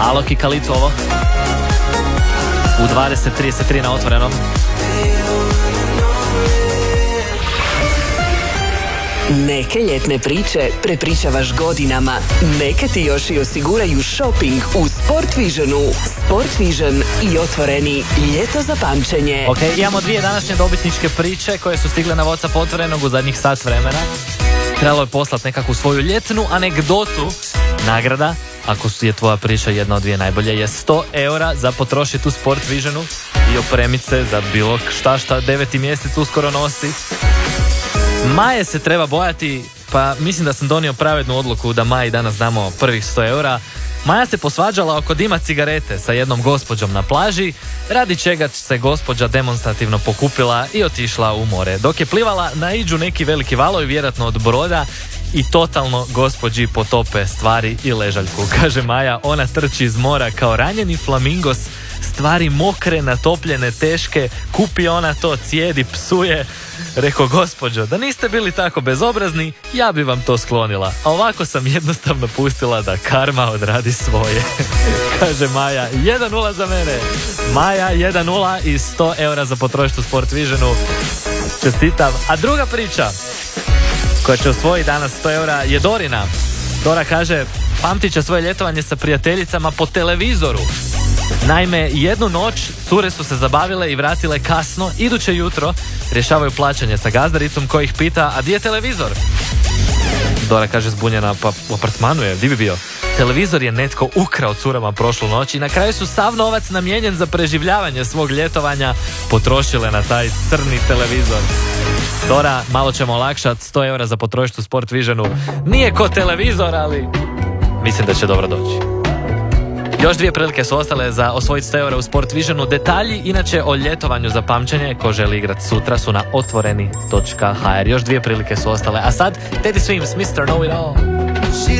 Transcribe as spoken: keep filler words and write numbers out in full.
Alok i Kalicu ovo. U dvadeset trideset tri na Otvorenom. Neke ljetne priče prepričavaš godinama. Neke ti još i osiguraju shopping u Sport Visionu. Sport Vision i Otvoreni. Ljeto za pamćenje. Ok, imamo dvije današnje dobitničke priče koje su stigle na WhatsApp Otvorenog u zadnjih sat vremena. Trebalo je poslati nekakvu svoju ljetnu anegdotu. Nagrada, ako je tvoja priča jedna od dvije najbolje, je sto eura za potrošiti u Sport Visionu i opremiti se za bilo šta šta deveti mjesec uskoro nosi. Maje se treba bojati, pa mislim da sam donio pravednu odluku da Maji danas damo prvih sto eura. Maja se posvađala oko dima cigarete sa jednom gospođom na plaži, radi čega se gospođa demonstrativno pokupila i otišla u more. Dok je plivala, naiđu neki veliki valovi, vjerojatno od broda, i totalno gospođi potope stvari i ležaljku. Kaže Maja, ona trči iz mora kao ranjeni flamingos, stvari mokre, natopljene, teške, kupi ona to, cijedi, psuje. Rekao, gospođo, da niste bili tako bezobrazni, ja bi vam to sklonila. A ovako sam jednostavno pustila da karma odradi svoje. Kaže Maja, jedan nula za mene. Maja, jedan nula i sto eura za potrošiti u Sport Visionu. Čestitam. A druga priča koja će osvojiti danas sto eura je Dorina. Dora kaže, pamtit će svoje ljetovanje sa prijateljicama po televizoru. Naime, jednu noć cure su se zabavile i vratile kasno. Iduće jutro rješavaju plaćanje sa gazdaricom koji ih pita, a di je televizor? Dora kaže zbunjena, pa u apartmanu je, di bi bio? Televizor je netko ukrao curama prošlu noć i na kraju su sav novac namijenjen za preživljavanje svog ljetovanja potrošile na taj crni televizor. Dora, malo ćemo olakšati, sto eura za potrošiti u Sport Visionu. Nije ko televizor, ali mislim da će dobro doći. Još dvije prilike su ostale za osvojiti sto eura u Sport Visionu. Detalji, inače, o ljetovanju za pamćenje, ko želi igrati sutra, su na otvoreni točka ha er. Još dvije prilike su ostale. A sad, Teddy Swims, mister Know It All.